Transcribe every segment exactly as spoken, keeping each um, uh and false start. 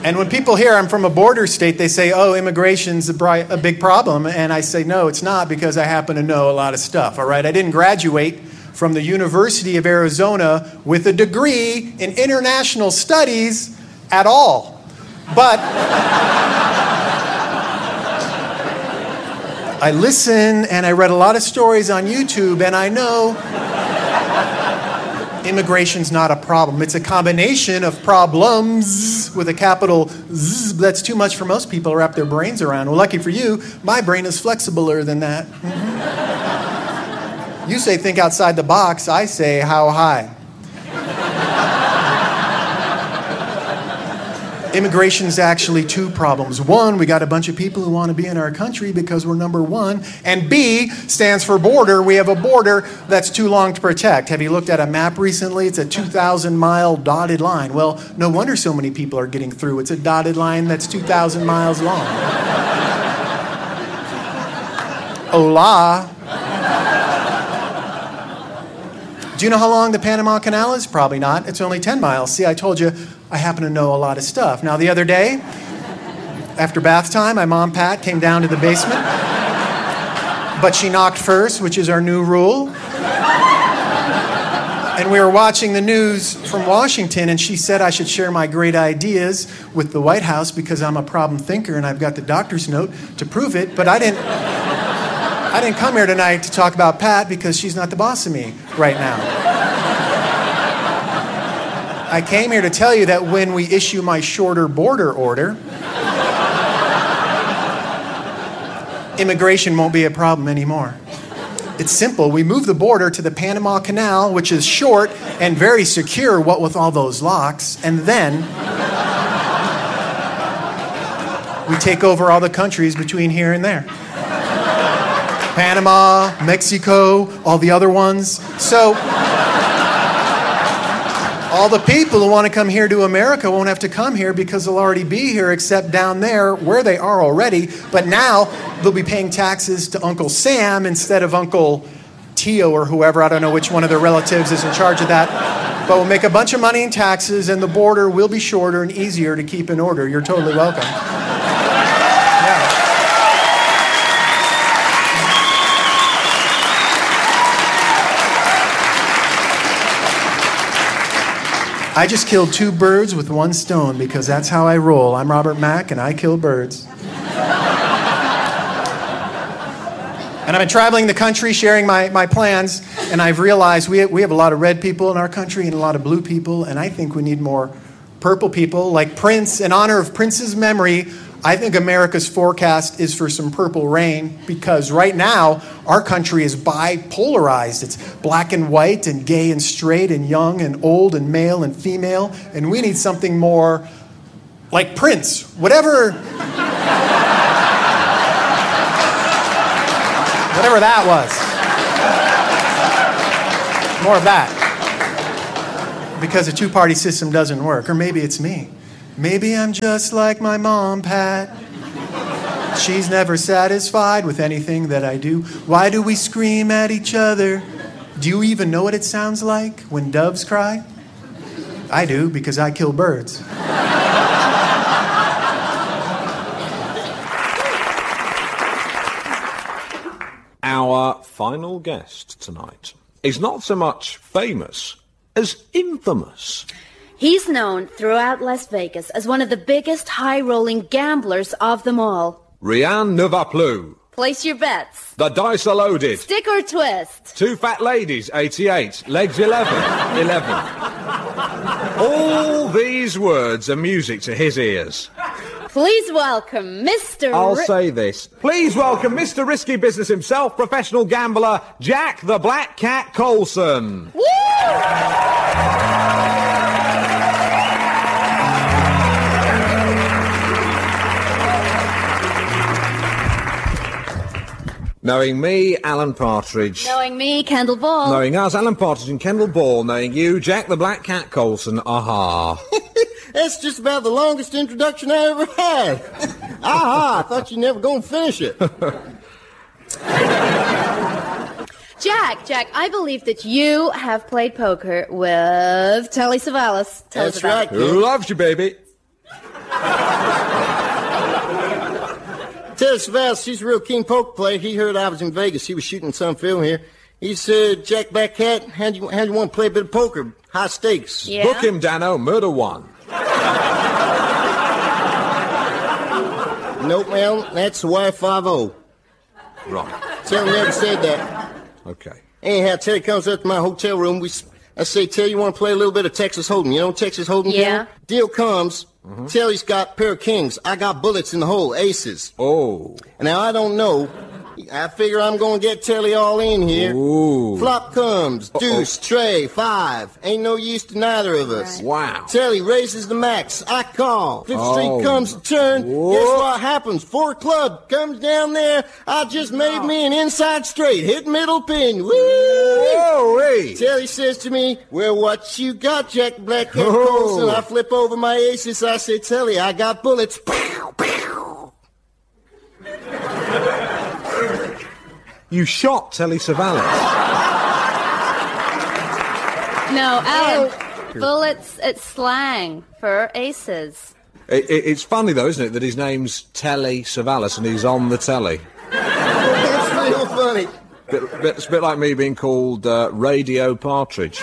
And when people hear I'm from a border state, they say, oh, immigration's a, bri- a big problem. And I say, no, it's not, because I happen to know a lot of stuff, all right? I didn't graduate from the University of Arizona with a degree in international studies at all. But I listen and I read a lot of stories on YouTube, and I know immigration's not a problem. It's a combination of problems with a capital Z. That's too much for most people to wrap their brains around. Well, lucky for you, my brain is flexibler than that. Mm-hmm. You say think outside the box. I say how high. Immigration's actually two problems. One, we got a bunch of people who want to be in our country because we're number one. And B stands for border. We have a border that's too long to protect. Have you looked at a map recently? It's a two thousand mile dotted line. Well, no wonder so many people are getting through. It's a dotted line that's two thousand miles long. Hola. Do you know how long the Panama Canal is? Probably not. It's only ten miles. See, I told you I happen to know a lot of stuff. Now, the other day, after bath time, my mom, Pat, came down to the basement. But she knocked first, which is our new rule. And we were watching the news from Washington, and she said I should share my great ideas with the White House because I'm a problem thinker and I've got the doctor's note to prove it. But I didn't... I didn't come here tonight to talk about Pat because she's not the boss of me right now. I came here to tell you that when we issue my shorter border order, immigration won't be a problem anymore. It's simple. We move the border to the Panama Canal, which is short and very secure, what with all those locks, and then we take over all the countries between here and there. Panama, Mexico, all the other ones. So, all the people who want to come here to America won't have to come here because they'll already be here, except down there where they are already. But now, they'll be paying taxes to Uncle Sam instead of Uncle Tio or whoever. I don't know which one of their relatives is in charge of that. But we'll make a bunch of money in taxes, and the border will be shorter and easier to keep in order. You're totally welcome. I just killed two birds with one stone because that's how I roll. I'm Robert Mack, and I kill birds. And I've been traveling the country sharing my, my plans, and I've realized we have, we have a lot of red people in our country and a lot of blue people, and I think we need more purple people like Prince. In honor of Prince's memory, I think America's forecast is for some purple rain because right now our country is bipolarized. It's black and white and gay and straight and young and old and male and female. And we need something more like Prince. Whatever, whatever that was. More of that. Because a two-party system doesn't work. Or maybe it's me. Maybe I'm just like my mom, Pat. She's never satisfied with anything that I do. Why do we scream at each other? Do you even know what it sounds like when doves cry? I do, because I kill birds. Our final guest tonight is not so much famous as infamous. He's known throughout Las Vegas as one of the biggest high-rolling gamblers of them all. Rianne ne va plus. Place your bets. The dice are loaded. Stick or twist. Two fat ladies, eighty-eight. Legs, eleven. eleven. All these words are music to his ears. Please welcome Mister I'll Ri- say this. Please welcome Mister Risky Business himself, professional gambler, Jack the Black Cat Colson. Woo! Knowing me, Alan Partridge. Knowing me, Kendall Ball. Knowing us, Alan Partridge and Kendall Ball. Knowing you, Jack the Black Cat Colson. Aha. That's just about the longest introduction I ever had. Aha, I thought you never going to finish it. Jack, Jack, I believe that you have played poker with Telly Savalas. Tell That's us about right. it. Who loves you, baby? Telly Savalas, she's a real keen poker player. He heard I was in Vegas. He was shooting some film here. He said, Jack Blackcat, how do you, how do you want to play a bit of poker? High stakes. Yeah. Book him, Dano. Murder one. Nope, man. That's the Y five oh. Right. Telly never said that. Okay. Anyhow, Telly comes up to my hotel room. We, I say, Telly, you want to play a little bit of Texas Hold'em? You know Texas Hold'em? Yeah. Telly? Deal comes. Mm-hmm. Telly's got a pair of kings. I got bullets in the hole, aces. Oh. Now, I don't know. I figure I'm going to get Telly all in here. Ooh. Flop comes, deuce, Uh-oh. Tray, five. Ain't no use to neither of us. Right. Wow. Telly raises the max. I call. Fifth Oh. Street comes to turn. Whoa. Guess what happens? Four club comes down there. I just made me an inside straight. Hit middle pin. Woo! Whoa, hey. Telly says to me, well, what you got, Jack Blackcat Oh. Colson? I flip over my aces. I say, Telly, I got bullets. Pow, pow. You shot Telly Savalas. No, Alan, bullets, it's slang for aces. It, it, it's funny, though, isn't it, that his name's Telly Savalas and he's on the telly. It's real funny. Bit, bit, it's a bit like me being called uh, Radio Partridge.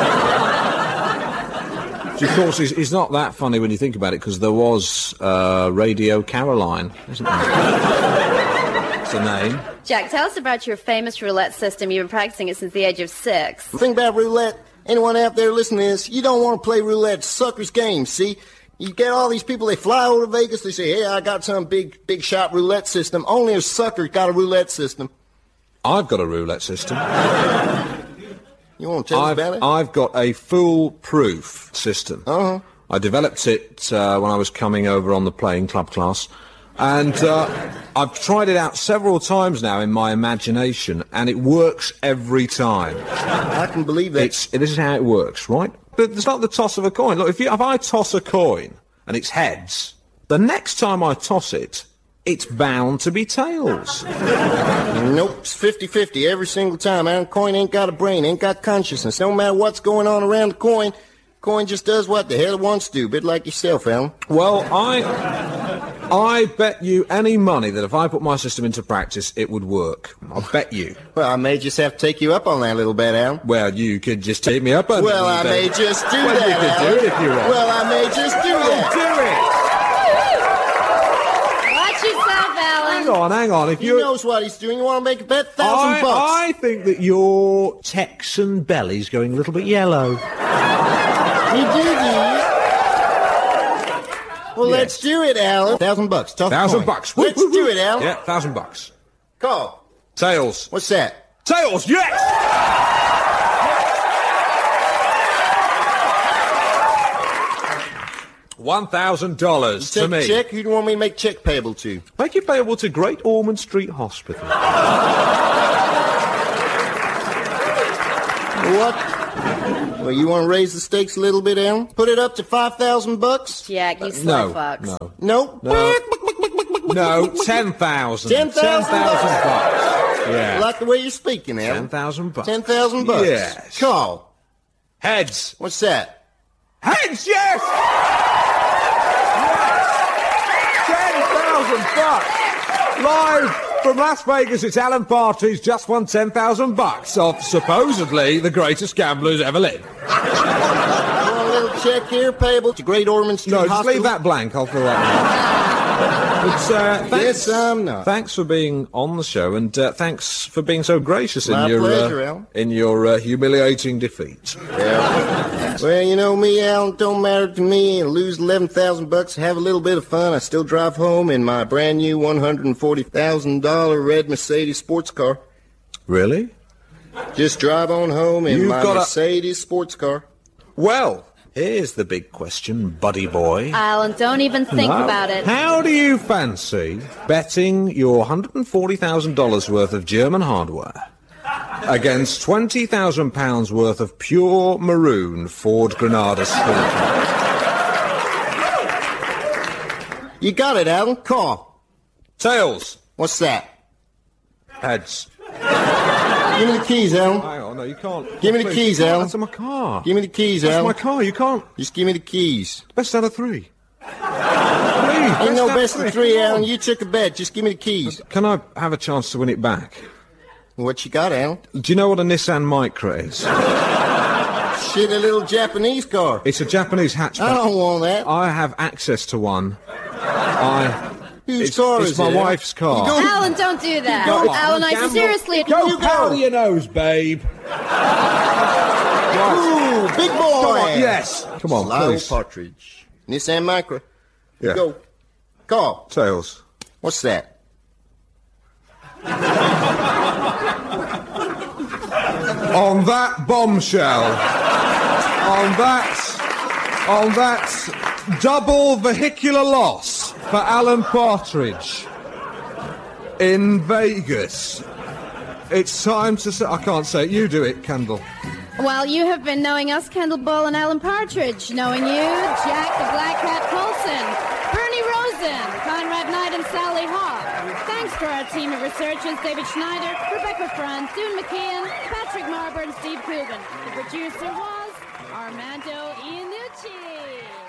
Which, of course, is, is not that funny when you think about it, because there was uh, Radio Caroline, isn't there? It's a name. Jack, tell us about your famous roulette system. You've been practicing it since the age of six. The thing about roulette, anyone out there listening to this, you don't want to play roulette. It's a sucker's game, see? You get all these people, they fly over to Vegas, they say, hey, I got some big, big shot roulette system. Only a sucker got a roulette system. I've got a roulette system. You want to tell I've, us about it? I've got a foolproof system. Uh-huh. I developed it uh, when I was coming over on the playing club class. And uh, I've tried it out several times now in my imagination, and it works every time. I can believe that. It's, this is how it works, right? But it's like the toss of a coin. Look, if, you, if I toss a coin and it's heads, the next time I toss it, it's bound to be tails. Nope, it's fifty-fifty every single time. Iron coin ain't got a brain, ain't got consciousness. No matter what's going on around the coin, coin just does what the hell it wants to do. A bit like yourself, Alan. Well, I... I bet you any money that if I put my system into practice, it would work. I'll bet you. Well, I may just have to take you up on that a little bit, Alan. Well, you could just take me up on it. Well, I then. may just do well, that, you could Alan. do it if you want. Well, I may just do that. Do it. Watch yourself, Alan. Hang on, hang on. If He you knows what he's doing. You want to make a bet? Thousand I, bucks. I think that your Texan belly's going a little bit yellow. You do, do you? Well, Yes. let's do it, Alan. Thousand bucks. Tough Thousand coin. bucks. Woo, Let's woo, do woo. it, Alan. Yeah, thousand bucks. Call. Tails. What's that? Tails, yes! One thousand dollars to Take me. a check. Who do you want me to make check payable to? Make it payable to Great Ormond Street Hospital. What? Well, you want to raise the stakes a little bit, Alan? Put it up to five thousand bucks? Jack, you no, slow fucks. no, Nope. no, no. Ten thousand. Ten thousand bucks. bucks. Yeah. Like the way you're speaking, Alan. Ten thousand bucks. Ten thousand bucks. Yes. Call. Heads. What's that? Heads. Yes. Yes. Ten thousand bucks. Live. From Las Vegas, it's Alan Partridge, just won ten thousand bucks off supposedly the greatest gambler who's ever lived. Want a little check here payable to Great Ormond Street No, just Hospital? leave that blank, I'll fill that in. But, uh, thanks, Yes, I'm not. Thanks for being on the show, and uh, thanks for being so gracious My in your pleasure, uh, Alan. in your uh, humiliating defeat. Yeah. Well, you know me, Alan. Don't matter to me. I lose eleven thousand bucks, have a little bit of fun. I still drive home in my brand new one hundred forty thousand dollar red Mercedes sports car. Really? Just drive on home in You've my got a- Mercedes sports car. Well, here's the big question, buddy boy. Alan, don't even think No. about it. How do you fancy betting your one hundred forty thousand dollars worth of German hardware against twenty thousand pounds worth of pure maroon Ford Granada Sport? You got it, Alan. Call. Tails. What's that? Heads. Give me the keys, Alan. Hang on, no, you can't. Give me the Please, keys, you can't. Alan. That's in my car. Give me the keys, That's Alan. my car. You can't. Just give me the keys. Best out of three. three. Ain't no Best best out of three, Come on. Alan. You took a bet. Just give me the keys. Can I have a chance to win it back? What you got, Alan? Do you know what a Nissan Micra is? Shit, a little Japanese car. It's a Japanese hatchback. I don't want that. I have access to one. I... Whose it's, car it's is my it? wife's car. You go- Alan, don't do that. Go- Alan, I Gamble. seriously... Go You powder go. your nose, babe. Ooh, big boy. Come on, yes. Come on, Lyle please. Partridge. Nissan Micra. Yeah. Go. Call. Tails. What's that? On that bombshell, on that, on that double vehicular loss for Alan Partridge in Vegas, it's time to say, I can't say it, you do it, Kendall. Well, you have been knowing us, Kendall Bull and Alan Partridge. Knowing you, Jack the Black Cat Colson, Bernie Rosen, Conrad Knight, and Sally Hawk. Thanks to our team of researchers, David Schneider, Rebecca Front, Dune McKeon, Patrick Marber, and Steve Coogan. The producer was Armando Iannucci.